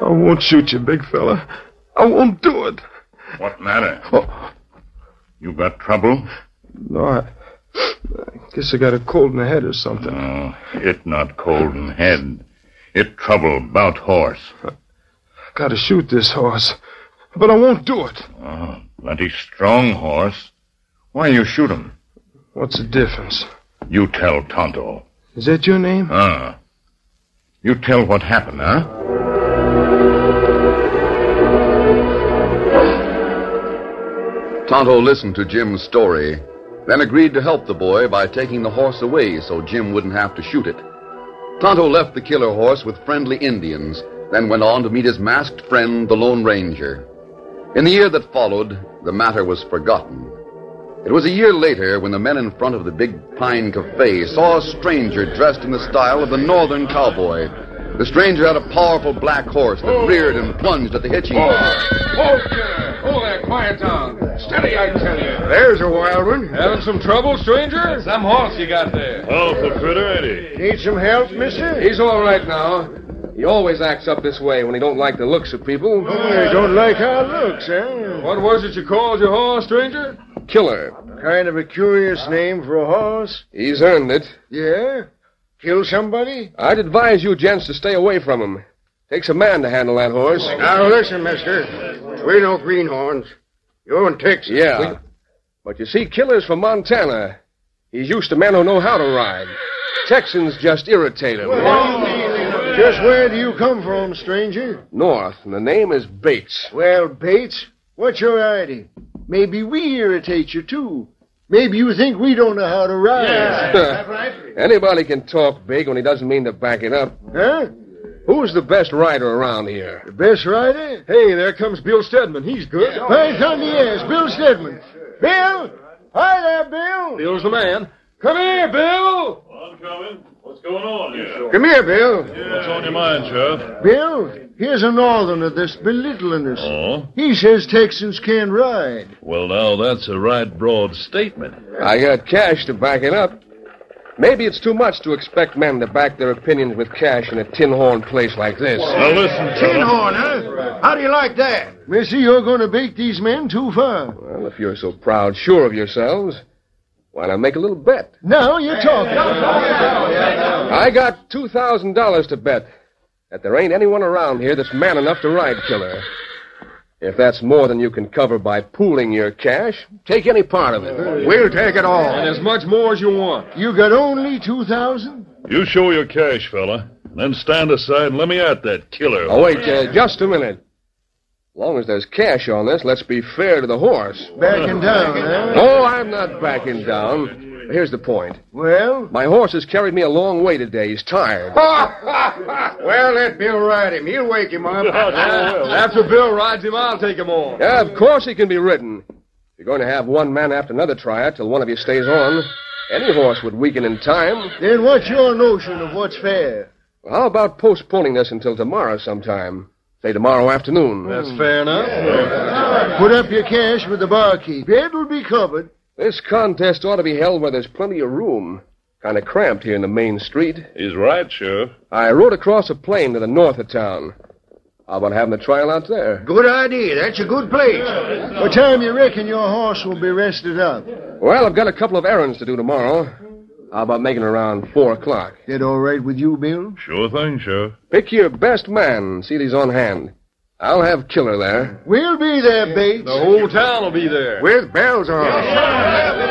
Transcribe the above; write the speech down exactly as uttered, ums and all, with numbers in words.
I won't shoot you, big fella. I won't do it. What matter? Oh. You got trouble? No, I, I guess I got a cold in the head or something. No, it not cold in head. It trouble about horse. I gotta shoot this horse, but I won't do it. Oh, plenty strong horse. Why you shoot him? What's the difference? You tell Tonto. Is that your name? Ah. You tell what happened, huh? Tonto listened to Jim's story, then agreed to help the boy by taking the horse away so Jim wouldn't have to shoot it. Tonto left the killer horse with friendly Indians, then went on to meet his masked friend, the Lone Ranger. In the year that followed, the matter was forgotten. It was a year later when the men in front of the Big Pine Cafe saw a stranger dressed in the style of the northern cowboy. The stranger had a powerful black horse that reared and plunged at the hitching. Oh, oh, there. Oh, there, quiet down. Steady, I tell you. There's a wild one. Having some trouble, stranger? Some horse you got there. Awful critter, ain't he? Need some help, mister? He's all right now. He always acts up this way when he don't like the looks of people. Oh, you don't like our looks, eh? What was it you called your horse, stranger? Killer. Kind of a curious name for a horse. He's earned it. Yeah? Kill somebody? I'd advise you gents to stay away from him. Takes a man to handle that horse. Now, listen, mister. We know greenhorns. You're in Texas. Yeah. We... But you see, Killer's from Montana. He's used to men who know how to ride. Texans just irritate him. Well, just where do you come from, stranger? North, and the name is Bates. Well, Bates, what's your idea? Maybe we irritate you, too. Maybe you think we don't know how to ride. Yeah, that's right. Anybody can talk big when he doesn't mean to back it up. Huh? Who's the best rider around here? The best rider? Hey, there comes Bill Stedman. He's good. Yeah. Right on the yes, Bill Stedman. Bill! Hi there, Bill. Bill's the man. Come here, Bill. I'm coming. What's going on here? Come here, Bill. Yeah. What's on your mind, Sheriff? Bill, here's a northerner that's belittling us. Oh? He says Texans can't ride. Well, now, that's a right broad statement. I got cash to back it up. Maybe it's too much to expect men to back their opinions with cash in a tin horn place like this. Now, listen, tin horn, huh? How do you like that? Missy, you're going to bait these men too far. Well, if you're so proud, sure of yourselves, why not make a little bet? Now you're talking. I got two thousand dollars to bet that there ain't anyone around here that's man enough to ride Killer. If that's more than you can cover by pooling your cash, take any part of it. We'll take it all. And as much more as you want. You got only two thousand? You show your cash, fella. Then stand aside and let me at that Killer. Oh, wait, uh, just a minute. As long as there's cash on this, let's be fair to the horse. Backing down, huh? Oh, I'm not backing down. Here's the point. Well? My horse has carried me a long way today. He's tired. Well, let Bill ride him. He'll wake him up. After Bill rides him, I'll take him on. Yeah, of course he can be ridden. If you're going to have one man after another try it till one of you stays on, any horse would weaken in time. Then what's your notion of what's fair? Well, how about postponing this until tomorrow sometime? Say tomorrow afternoon. That's fair enough. Yeah. Put up your cash with the barkeep. It'll be covered. This contest ought to be held where there's plenty of room. Kind of cramped here in the main street. He's right, Sheriff. I rode across a plain to the north of town. How about having the trial out there? Good idea. That's a good place. What time you reckon your horse will be rested up? Well, I've got a couple of errands to do tomorrow. How about making it around four o'clock? That all right with you, Bill? Sure thing, Sheriff. Pick your best man and see that he's on hand. I'll have Killer there. We'll be there, Bates. The whole town will be there. With bells on.